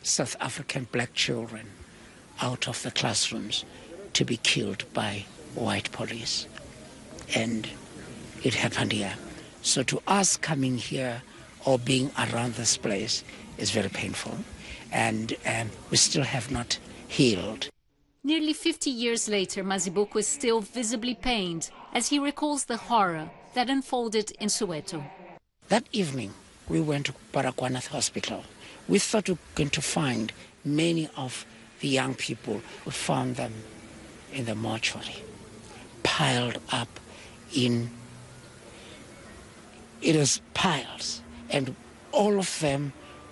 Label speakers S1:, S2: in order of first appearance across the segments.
S1: South African black children out of the classrooms to be killed by white police. And it happened here. So to us coming here or being around this place is very painful. And we still have not healed.
S2: Nearly 50 years later, Mazibuko is still visibly pained as he recalls the horror that unfolded in Soweto.
S1: That evening, we went to Baragwanath Hospital. We thought we were going to find many of the young people. We found them in the mortuary, piled up in, it was piles, and all of them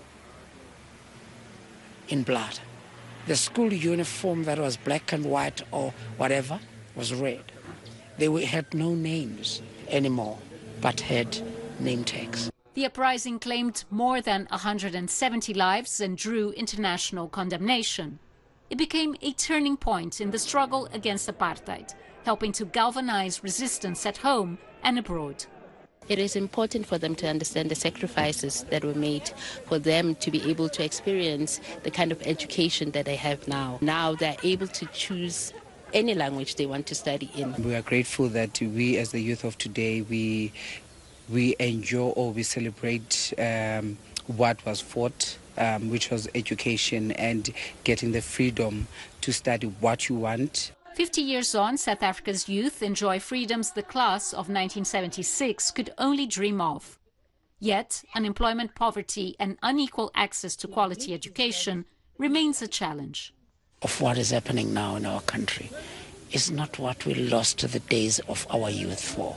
S1: in blood. The school uniform that was black and white or whatever was red. They had no names anymore, but had name tags.
S2: The uprising claimed more than 170 lives and drew international condemnation. It became a turning point in the struggle against apartheid, helping to galvanize resistance at home and abroad.
S3: It is important for them to understand the sacrifices that were made for them to be able to experience the kind of education that they have now. Now they're able to choose any language they want to study in.
S4: We are grateful that we as the youth of today, we enjoy or we celebrate what was fought, which was education and getting the freedom to study what you want.
S2: 50 years on, South Africa's youth enjoy freedoms the class of 1976 could only dream of. Yet, unemployment, poverty and unequal access to quality education remains a challenge.
S1: Of what is happening now in our country is not what we lost to the days of our youth for.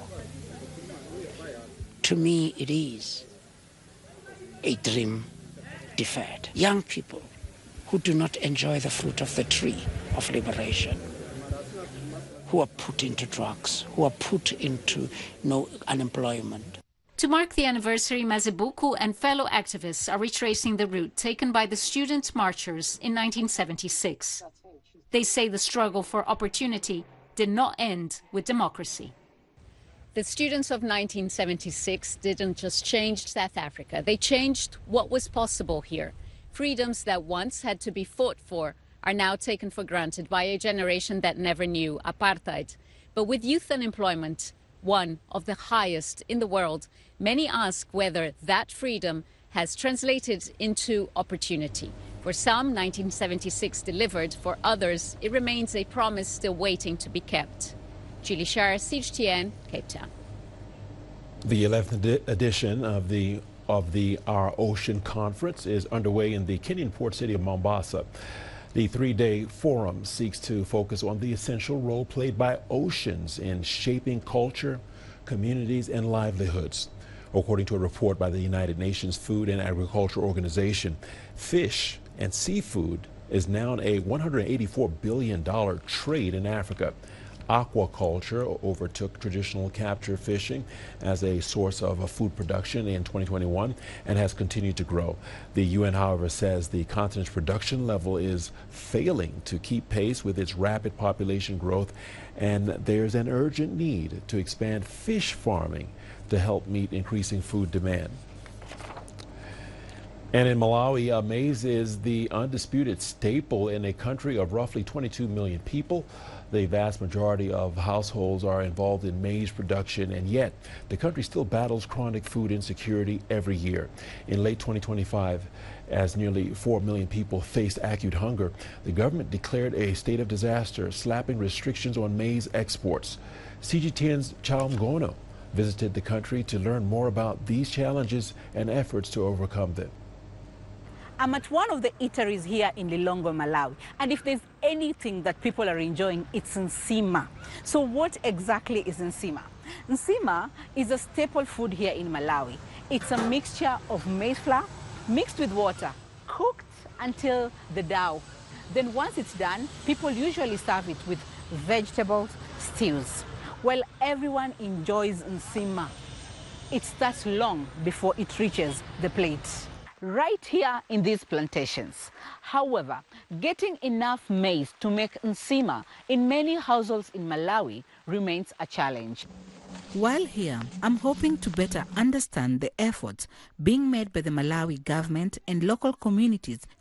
S1: To me, it is a dream deferred. Young people who do not enjoy the fruit of the tree of liberation, who are put into drugs, who are put into no unemployment.
S2: To mark the anniversary, Mazibuko and fellow activists are retracing the route taken by the student marchers in 1976. They say the struggle for opportunity did not end with democracy. The students of 1976 didn't just change South Africa, they changed what was possible here. Freedoms that once had to be fought for are now taken for granted by a generation that never knew apartheid. But with youth unemployment, one of the highest in the world, many ask whether that freedom has translated into opportunity. For some, 1976 delivered. For others, it remains a promise still waiting to be kept. Julie Shar, CGTN, Cape Town.
S5: The 11th edition of the Our Ocean Conference is underway in the Kenyan port city of Mombasa. The three-day forum seeks to focus on the essential role played by oceans in shaping culture, communities, and livelihoods. According to a report by the United Nations Food and Agriculture Organization, fish and seafood is now a $184 billion trade in Africa. Aquaculture overtook traditional capture fishing as a source of food production in 2021 and has continued to grow. The UN, however, says the continent's production level is failing to keep pace with its rapid population growth, and there's an urgent need to expand fish farming to help meet increasing food demand. And in Malawi, maize is the undisputed staple in a country of roughly 22 million people. The vast majority of households are involved in maize production, and yet the country still battles chronic food insecurity every year. In late 2025, as nearly 4 million people faced acute hunger, the government declared a state of disaster, slapping restrictions on maize exports. CGTN's Chao Mgono visited the country to learn more about these challenges and efforts to overcome them.
S6: I'm at one of the eateries here in Lilongwe, Malawi, and if there's anything that people are enjoying, it's nsima. So what exactly is nsima? Nsima is a staple food here in Malawi. It's a mixture of maize flour mixed with water, cooked until the dough. Then once it's done, people usually serve it with vegetables, stews. Well, everyone enjoys nsima. It starts long before it reaches the plate. Right here in these plantations. However, getting enough maize to make nsima in many households in Malawi remains a challenge.
S7: While here, I'm hoping to better understand the efforts being made by the Malawi government and local communities